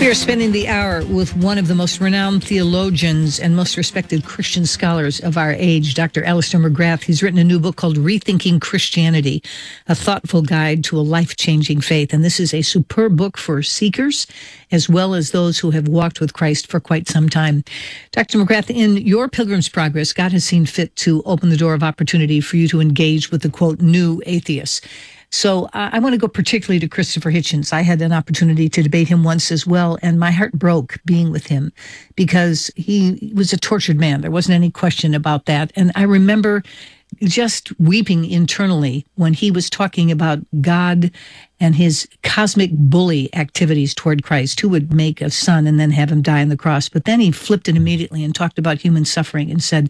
We are spending the hour with one of the most renowned theologians and most respected Christian scholars of our age, Dr. Alister McGrath. He's written a new book called Rethinking Christianity, a thoughtful guide to a life-changing faith. And this is a superb book for seekers as well as those who have walked with Christ for quite some time. Dr. McGrath, in your Pilgrim's Progress, God has seen fit to open the door of opportunity for you to engage with the, quote, new atheists. So I want to go particularly to Christopher Hitchens. I had an opportunity to debate him once as well, and my heart broke being with him because he was a tortured man. There wasn't any question about that. And I remember just weeping internally when he was talking about God and his cosmic bully activities toward Christ, who would make a son and then have him die on the cross. But then he flipped it immediately and talked about human suffering and said,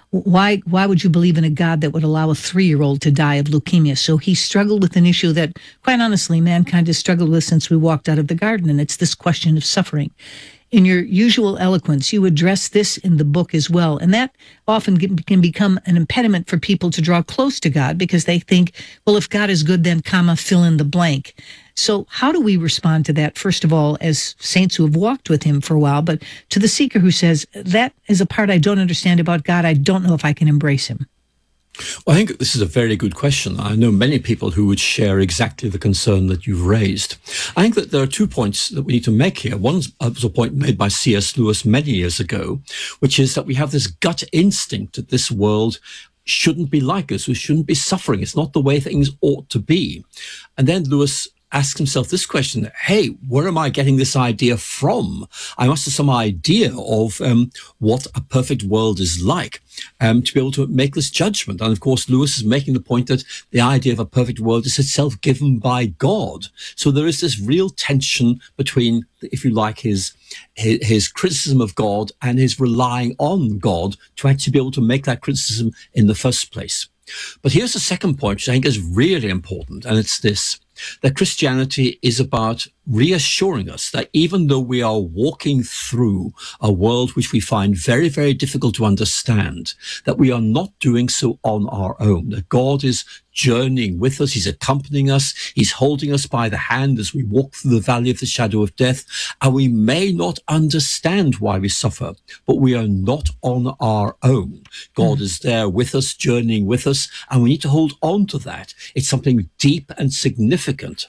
why would you believe in a God that would allow a 3-year-old to die of leukemia? So he struggled with an issue that, quite honestly, mankind has struggled with since we walked out of the garden, and it's this question of suffering. In your usual eloquence, you address this in the book as well, and that often can become an impediment for people to draw close to God because they think, well, if God is good, then fill in the blank. So how do we respond to that, first of all, as saints who have walked with him for a while, but to the seeker who says, that is a part I don't understand about God, I don't know if I can embrace him? Well, I think this is a very good question. I know many people who would share exactly the concern that you've raised. I think that there are 2 points that we need to make here. One was a point made by C.S. Lewis many years ago, which is that we have this gut instinct that this world shouldn't be like us. We shouldn't be suffering. It's not the way things ought to be. And then Lewis ask himself this question, hey, where am I getting this idea from? I must have some idea of what a perfect world is like to be able to make this judgment. And of course, Lewis is making the point that the idea of a perfect world is itself given by God. So there is this real tension between, if you like, his criticism of God and his relying on God to actually be able to make that criticism in the first place. But here's the second point, which I think is really important, and it's this, that Christianity is about reassuring us that even though we are walking through a world which we find very, very difficult to understand, that we are not doing so on our own, that God is journeying with us, he's accompanying us, he's holding us by the hand as we walk through the valley of the shadow of death, and we may not understand why we suffer, but we are not on our own. God is there with us, journeying with us, and we need to hold on to that. It's something deep and significant.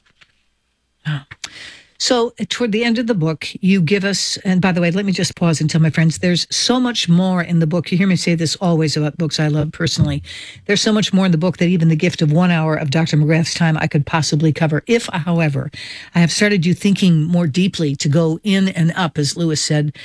So toward the end of the book, you give us, and by the way, let me just pause and tell my friends, there's so much more in the book. You hear me say this always about books I love personally. There's so much more in the book that even the gift of 1 hour of Dr. McGrath's time I could possibly cover. If, however, I have started you thinking more deeply to go in and up, as Lewis said,